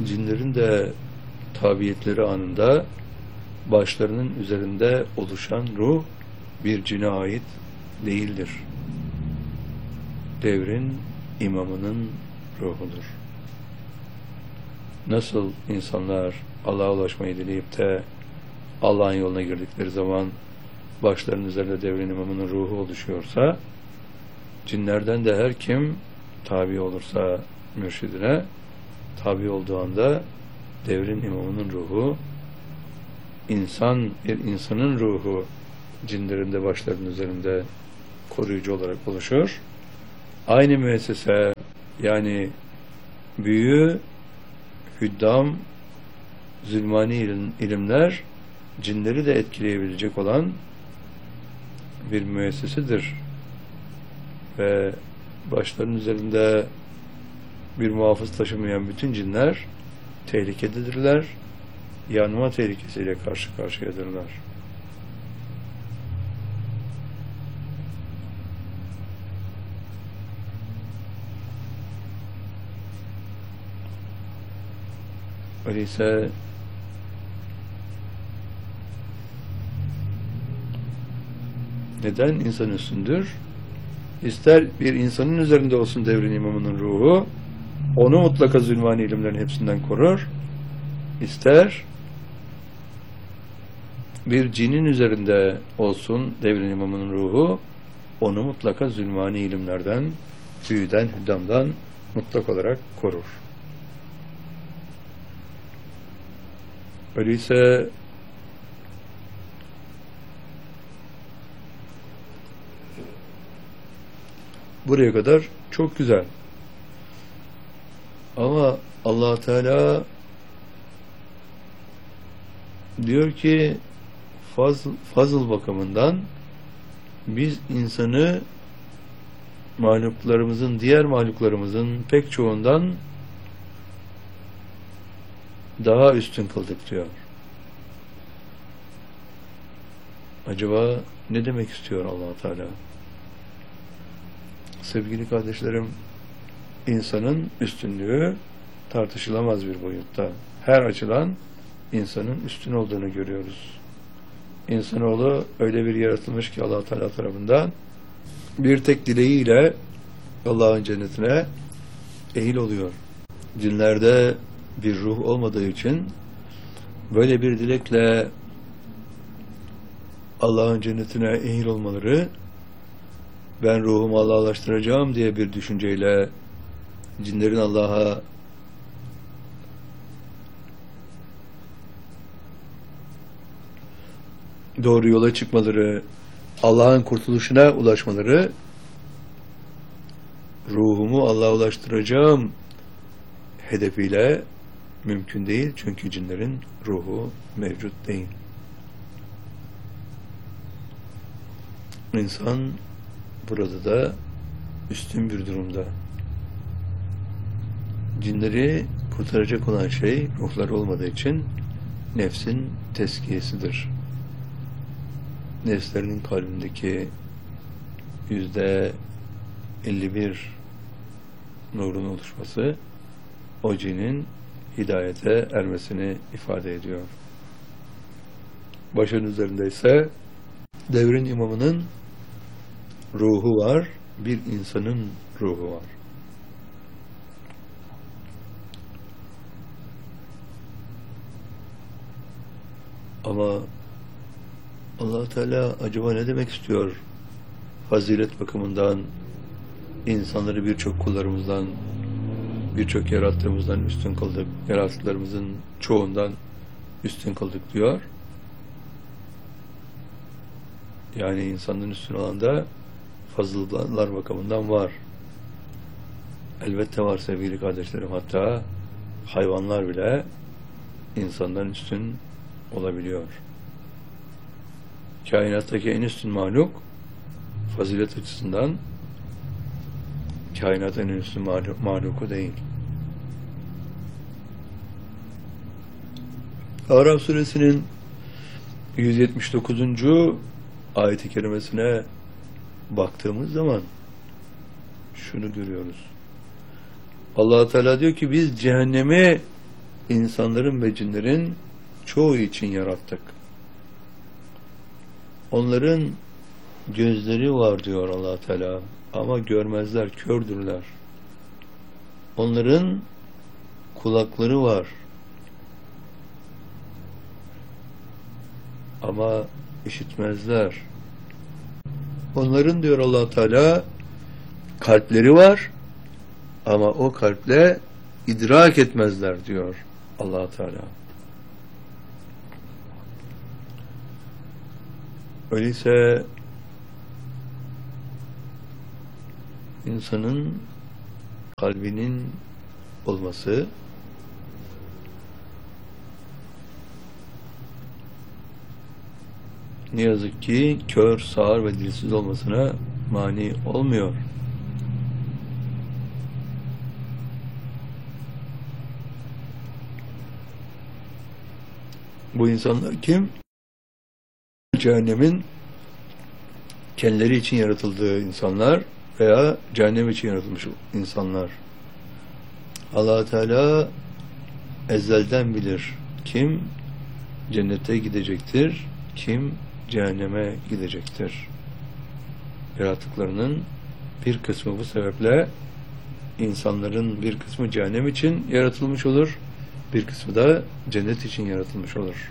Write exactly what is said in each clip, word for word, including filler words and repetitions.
cinlerin de tabiyetleri anında başlarının üzerinde oluşan ruh bir cine ait değildir. Devrin imamının ruhudur. Nasıl insanlar Allah'a ulaşmayı dileyip de Allah'ın yoluna girdikleri zaman başlarının üzerinde devrin imamının ruhu oluşuyorsa, cinlerden de her kim tabi olursa mürşidine, tabi olduğu anda devrin imamının ruhu, insan bir insanın ruhu cinlerin de başlarının üzerinde koruyucu olarak oluşur. Aynı müessese, yani büyü, hüddam, zulmani ilim, ilimler cinleri de etkileyebilecek olan bir müessesedir. Ve başlarının üzerinde bir muhafız taşımayan bütün cinler tehlikededirler. Yanma tehlikesiyle karşı karşıyadırlar. Öyleyse neden insan üstündür? İster bir insanın üzerinde olsun devrin imamının ruhu, onu mutlaka zulmani ilimlerin hepsinden korur. İster bir cinin üzerinde olsun devrin imamının ruhu, onu mutlaka zulmani ilimlerden, büyüden, hüddamdan mutlak olarak korur. Öyleyse buraya kadar çok güzel. Ama Allah Teala diyor ki fazl, fazıl bakımından biz insanı mahluklarımızın, diğer mahluklarımızın pek çoğundan daha üstün kıldık diyor. Acaba ne demek istiyor Allah Teala? Sevgili kardeşlerim, insanın üstünlüğü tartışılamaz bir boyutta. Her açıdan insanın üstün olduğunu görüyoruz. İnsanoğlu öyle bir yaratılmış ki Allah Teala tarafından bir tek dileğiyle Allah'ın cennetine ehil oluyor. Cinlerde bir ruh olmadığı için böyle bir dilekle Allah'ın cennetine ehil olmaları, ben ruhumu Allah'laştıracağım diye bir düşünceyle cinlerin Allah'a doğru yola çıkmaları, Allah'ın kurtuluşuna ulaşmaları, ruhumu Allah'a ulaştıracağım hedefiyle mümkün değil. Çünkü cinlerin ruhu mevcut değil. İnsan burada da üstün bir durumda. Cinleri kurtaracak olan şey ruhları olmadığı için nefsin teskiyesidir. Nefslerinin kalbindeki yüzde elli bir nurun oluşması o cinin hidayete ermesini ifade ediyor. Başın üzerinde ise devrin imamının ruhu var, bir insanın ruhu var. Ama Allah Teala acaba ne demek istiyor? Fazilet bakımından insanları birçok kullarımızdan, birçok yarattığımızdan üstün kıldık, yarattıklarımızın çoğundan üstün kıldık diyor. Yani insanların üstün olan da fazıllar bakımından var. Elbette var sevgili kardeşlerim. Hatta hayvanlar bile insandan üstün olabiliyor. Kainattaki en üstün mahluk fazilet açısından kainatın en üstün mahluku değil. Araf suresinin yüz yetmiş dokuzuncu ayet-i kerimesine baktığımız zaman şunu görüyoruz. Allah Teala diyor ki biz cehennemi insanların ve cinlerin çoğu için yarattık. Onların gözleri var diyor Allah Teala ama görmezler, kördürler. Onların kulakları var ama işitmezler. Onların diyor Allah Teala kalpleri var ama o kalple idrak etmezler diyor Allah Teala. Öyleyse insanın kalbinin olması ne yazık ki kör, sağır ve dilsiz olmasına mani olmuyor. Bu insanlar kim? Cehennemin kendileri için yaratıldığı insanlar veya cehennem için yaratılmış insanlar. Allah Teala ezelden bilir kim cennete gidecektir, kim cehenneme gidecektir. Yaratıklarının bir kısmı bu sebeple insanların bir kısmı cehennem için yaratılmış olur, bir kısmı da cennet için yaratılmış olur.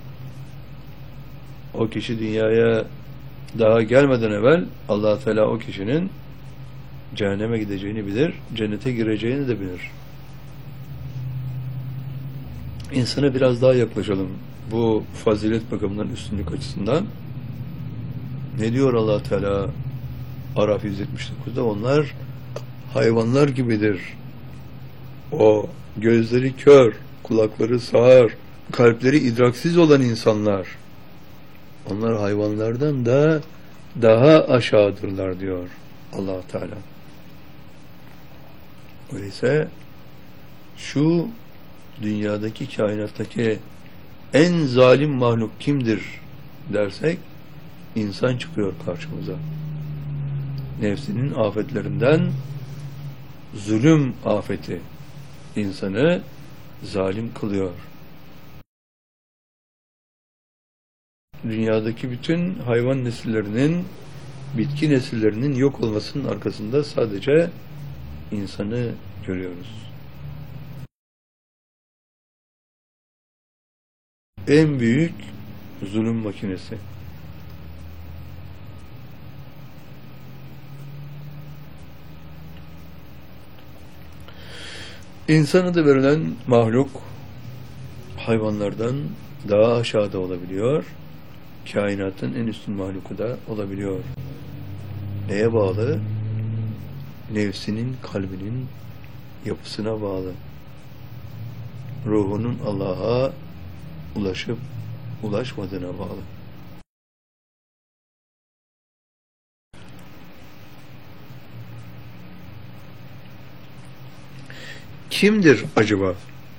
O kişi dünyaya daha gelmeden evvel Allah Teala o kişinin cehenneme gideceğini bilir, cennete gireceğini de bilir. İnsana biraz daha yaklaşalım bu fazilet bakımından, üstünlük açısından. Ne diyor Allah Teala Araf yüz yetmiş dokuzda? Onlar hayvanlar gibidir. O gözleri kör, kulakları sağır, kalpleri idraksiz olan insanlar. Onlar hayvanlardan da daha aşağıdırlar diyor Allah Teala. Öyleyse şu dünyadaki, kainattaki en zalim mahluk kimdir dersek insan çıkıyor karşımıza. Nefsinin afetlerinden zulüm afeti insanı zalim kılıyor. Dünyadaki bütün hayvan nesillerinin, bitki nesillerinin yok olmasının arkasında sadece insanı görüyoruz. En büyük zulüm makinesi. İnsan adı verilen mahluk hayvanlardan daha aşağıda olabiliyor. Kainatın en üstün mahluku da olabiliyor. Neye bağlı? Nefsinin, kalbinin yapısına bağlı. Ruhunun Allah'a ulaşıp ulaşmadığına bağlı. Kimdir acaba?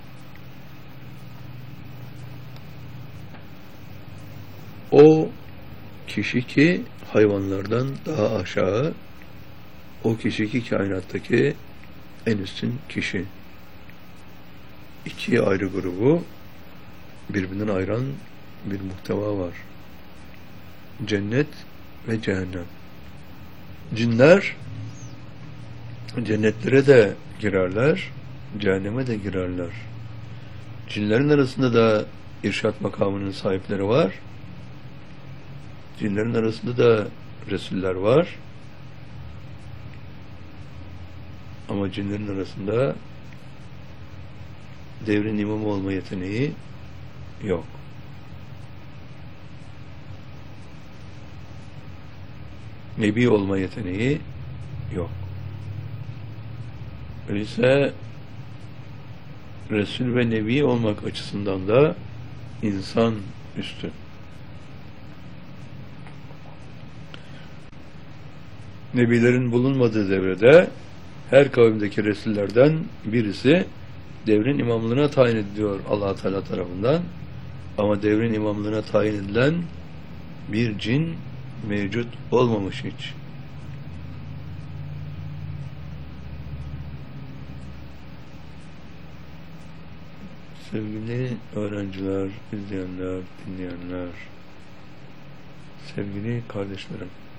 O kişi ki hayvanlardan daha aşağı, o kişi ki kainattaki en üstün kişi. İki ayrı grubu birbirinden ayıran bir muhteva var. Cennet ve cehennem. Cinler cennetlere de girerler, cehenneme de girerler. Cinlerin arasında da irşat makamının sahipleri var. Cinlerin arasında da Resuller var. Ama cinlerin arasında devrin imamı olma yeteneği yok. Nebi olma yeteneği yok. Öyleyse Resul ve Nebi olmak açısından da insan üstün. Nebilerin bulunmadığı devrede her kavimdeki Resullerden birisi devrin imamlığına tayin ediliyor Allah Teala tarafından. Ama devrin imamlığına tayin edilen bir cin mevcut olmamış hiç. Sevgili öğrenciler, izleyenler, dinleyenler, sevgili kardeşlerim,